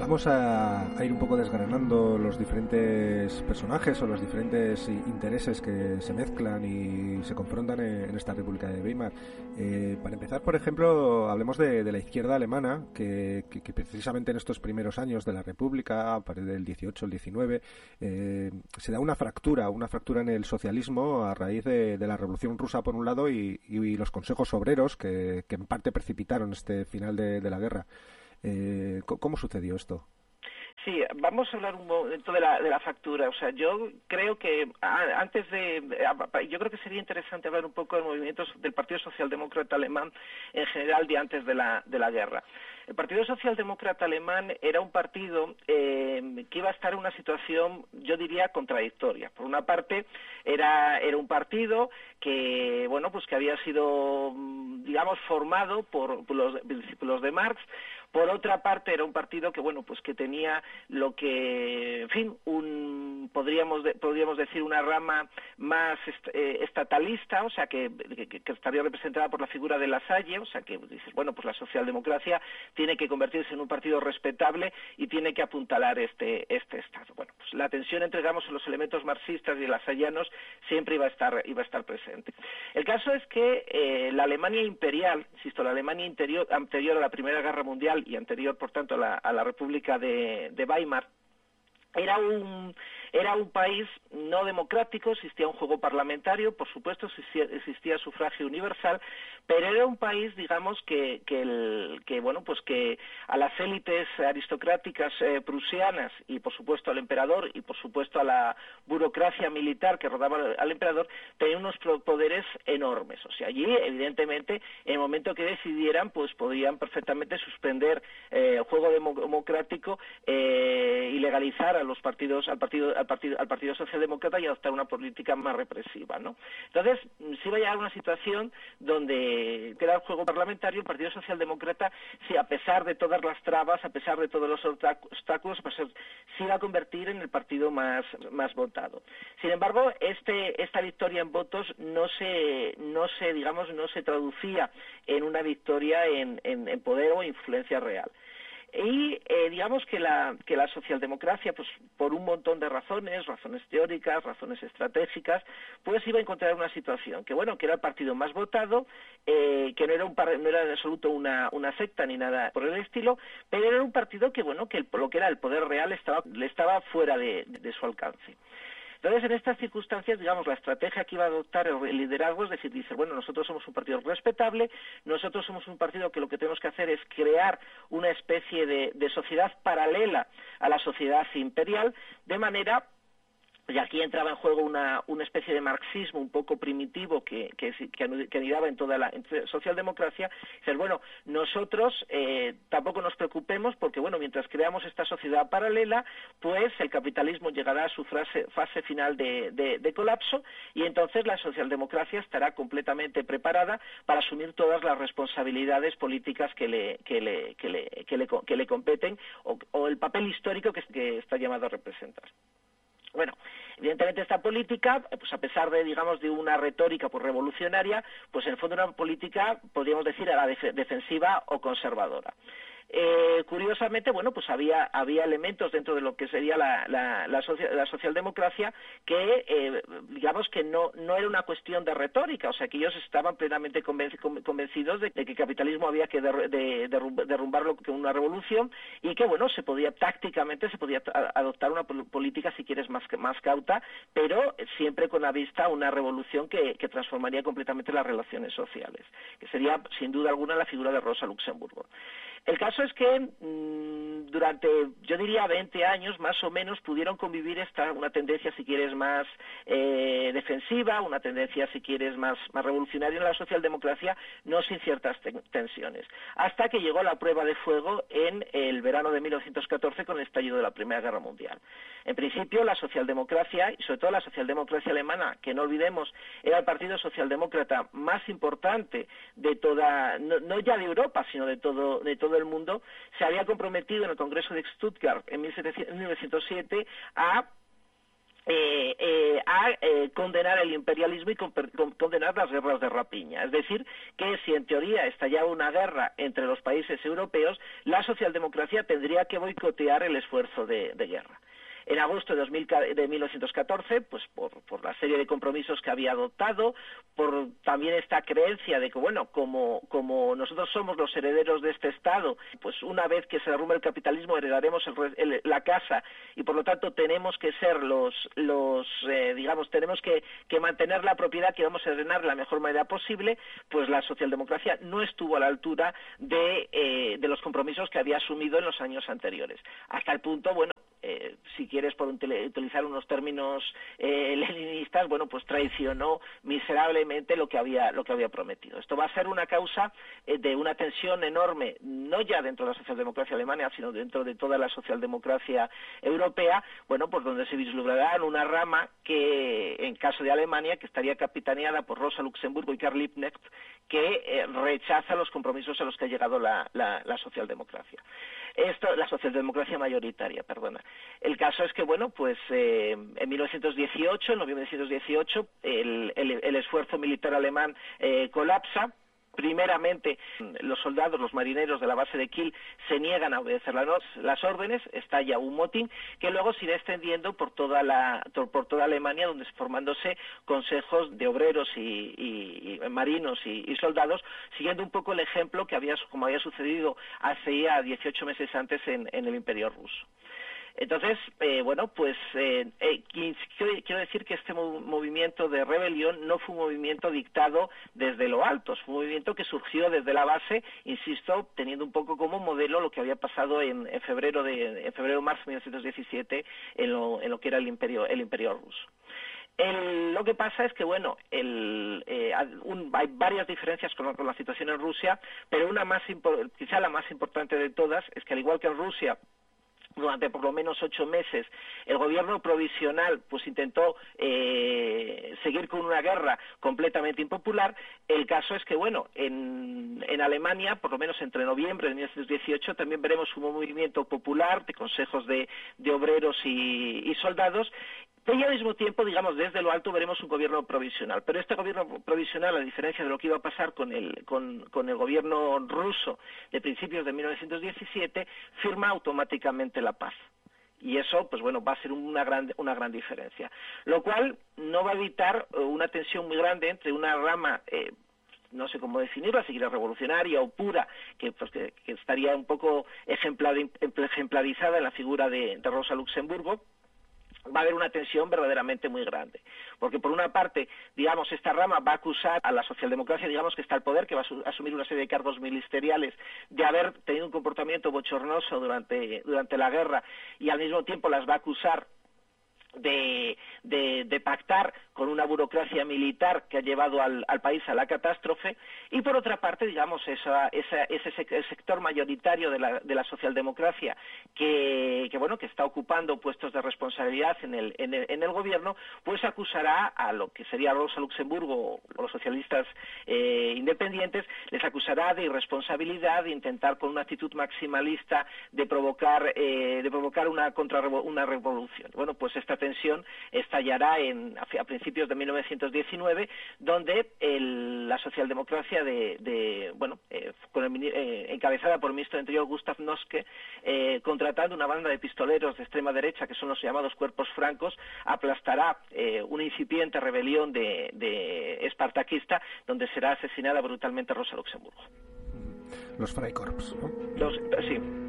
Vamos a ir un poco desgranando los diferentes personajes o los diferentes intereses que se mezclan y se confrontan en esta República de Weimar. Para empezar, por ejemplo, hablemos de la izquierda alemana, que precisamente en estos primeros años de la República, a partir del 18, el 19, se da una fractura en el socialismo a raíz de la Revolución Rusa, por un lado, y los consejos obreros que en parte precipitaron este final de la guerra. ¿Cómo sucedió esto? Sí, vamos a hablar un momento de la factura. O sea, yo creo que yo creo que sería interesante hablar un poco del movimiento del Partido Socialdemócrata Alemán en general de antes de la guerra. El Partido Socialdemócrata Alemán era un partido que iba a estar en una situación, yo diría, contradictoria. Por una parte, era un partido que, bueno, pues que había sido, digamos, formado por los discípulos de Marx. Por otra parte, era un partido que, bueno, pues que tenía lo que, en fin, podríamos decir una rama más estatalista, o sea, que estaría representada por la figura de Lasalle, o sea, que dices, bueno, pues la socialdemocracia tiene que convertirse en un partido respetable y tiene que apuntalar este Estado. Bueno, pues la tensión entre, digamos, los elementos marxistas y lasallanos siempre iba a estar presente. El caso es que la Alemania imperial, insisto, la Alemania anterior a la Primera Guerra Mundial y anterior, por tanto, a la República de Weimar, era un país no democrático, existía un juego parlamentario, por supuesto existía sufragio universal, pero era un país, digamos, que a las élites aristocráticas prusianas y, por supuesto, al emperador y, por supuesto, a la burocracia militar que rodaba al emperador, tenía unos poderes enormes. O sea, allí, evidentemente, en el momento que decidieran, pues podían perfectamente suspender el juego democrático y legalizar al Partido Socialdemócrata y adoptar una política más represiva, ¿no? Entonces, sí va a llegar una situación donde queda el juego parlamentario, el Partido Socialdemócrata, sí, a pesar de todas las trabas, a pesar de todos los obstáculos, pues sí va a convertir en el partido más votado. Sin embargo, esta victoria en votos no se traducía en una victoria en poder o influencia real. Y digamos que la socialdemocracia, pues por un montón de razones teóricas, razones estratégicas, pues iba a encontrar una situación que, bueno, que era el partido más votado, que no era en absoluto una secta ni nada por el estilo, pero era un partido que, bueno, que lo que era el poder real le estaba fuera de su alcance. Entonces, en estas circunstancias, digamos, la estrategia que iba a adoptar el liderazgo es decir, dice, bueno, nosotros somos un partido respetable, nosotros somos un partido que lo que tenemos que hacer es crear una especie de sociedad paralela a la sociedad imperial, de manera... Y aquí entraba en juego una especie de marxismo un poco primitivo que anidaba en toda la socialdemocracia. Dices, bueno, nosotros tampoco nos preocupemos porque, bueno, mientras creamos esta sociedad paralela, pues el capitalismo llegará a su fase final de colapso y entonces la socialdemocracia estará completamente preparada para asumir todas las responsabilidades políticas que le competen o el papel histórico que está llamado a representar. Bueno, evidentemente esta política, pues a pesar de, digamos, de una retórica pues revolucionaria, pues en el fondo una política, podríamos decir, era defensiva o conservadora. Curiosamente, bueno, pues había elementos dentro de lo que sería la socialdemocracia que, digamos que no era una cuestión de retórica, o sea, que ellos estaban plenamente convencidos de que el capitalismo había que derrumbarlo con una revolución y que, bueno, tácticamente se podía adoptar una política, si quieres, más cauta, pero siempre con la vista a una revolución que transformaría completamente las relaciones sociales, que sería, sin duda alguna, la figura de Rosa Luxemburgo. El caso es que durante, yo diría, 20 años más o menos pudieron convivir una tendencia, si quieres, más defensiva, una tendencia, si quieres, más revolucionaria en la socialdemocracia, no sin ciertas tensiones, hasta que llegó la prueba de fuego en el verano de 1914 con el estallido de la Primera Guerra Mundial. En principio, la socialdemocracia, y sobre todo la socialdemocracia alemana, que no olvidemos, era el partido socialdemócrata más importante de toda, no ya de Europa, sino de todo el mundo, se había comprometido en el Congreso de Stuttgart en 1907 a a condenar el imperialismo y condenar las guerras de rapiña. Es decir, que si en teoría estallaba una guerra entre los países europeos, la socialdemocracia tendría que boicotear el esfuerzo de guerra. En agosto de 1914, pues por la serie de compromisos que había adoptado, por también esta creencia de que, bueno, como nosotros somos los herederos de este Estado, pues una vez que se derrumbe el capitalismo heredaremos la casa y por lo tanto tenemos que ser digamos, tenemos que mantener la propiedad que vamos a heredar de la mejor manera posible, pues la socialdemocracia no estuvo a la altura de los compromisos que había asumido en los años anteriores. Hasta el punto, bueno, si quieres por utilizar unos términos leninistas, bueno, pues traicionó miserablemente lo que había prometido. Esto va a ser una causa de una tensión enorme, no ya dentro de la socialdemocracia alemana, sino dentro de toda la socialdemocracia europea, bueno, pues donde se vislumbrará una rama que, en caso de Alemania, que estaría capitaneada por Rosa Luxemburgo y Karl Liebknecht, que rechaza los compromisos a los que ha llegado la socialdemocracia. La socialdemocracia mayoritaria, perdona. El caso es que, bueno, pues en 1918, en noviembre de 1918, el esfuerzo militar alemán colapsa. Primeramente, los soldados, los marineros de la base de Kiel se niegan a obedecer las órdenes, estalla un motín que luego se irá extendiendo por toda Alemania, donde formándose consejos de obreros y marinos y soldados, siguiendo un poco el ejemplo como había sucedido hace ya 18 meses antes en el Imperio ruso. Entonces, bueno, pues quiero decir que este movimiento de rebelión no fue un movimiento dictado desde lo alto, fue un movimiento que surgió desde la base, insisto, teniendo un poco como modelo lo que había pasado en febrero-marzo de 1917 en lo que era el imperio ruso. Lo que pasa es que, bueno, hay varias diferencias con la situación en Rusia, pero quizá la más importante de todas es que, al igual que en Rusia, durante por lo menos 8 meses, el gobierno provisional pues intentó seguir con una guerra completamente impopular. El caso es que, bueno, en Alemania, por lo menos entre noviembre de 1918, también veremos un movimiento popular de consejos de obreros y soldados. Y al mismo tiempo, digamos, desde lo alto veremos un gobierno provisional. Pero este gobierno provisional, a diferencia de lo que iba a pasar con el gobierno ruso de principios de 1917, firma automáticamente la paz. Y eso, pues bueno, va a ser una gran diferencia. Lo cual no va a evitar una tensión muy grande entre una rama no sé cómo definirla, si quiere revolucionaria o pura, que estaría un poco ejemplarizada en la figura de Rosa Luxemburgo. Va a haber una tensión verdaderamente muy grande, porque por una parte, digamos, esta rama va a acusar a la socialdemocracia, digamos, que está al poder, que va a asumir una serie de cargos ministeriales, de haber tenido un comportamiento bochornoso durante la guerra, y al mismo tiempo las va a acusar de pactar con una burocracia militar que ha llevado al país a la catástrofe, y por otra parte, digamos, ese sector mayoritario de la socialdemocracia que está ocupando puestos de responsabilidad en el gobierno, pues acusará a lo que sería Rosa Luxemburgo o los socialistas independientes, les acusará de irresponsabilidad, de intentar con una actitud maximalista de provocar una revolución. Bueno, pues esta tensión estallará a principios de 1919, donde la socialdemocracia encabezada por el ministro de Interior Gustav Noske, contratando una banda de pistoleros de extrema derecha, que son los llamados cuerpos francos, aplastará una incipiente rebelión de espartaquista, donde será asesinada brutalmente Rosa Luxemburgo. Los Freikorps, ¿no? Sí.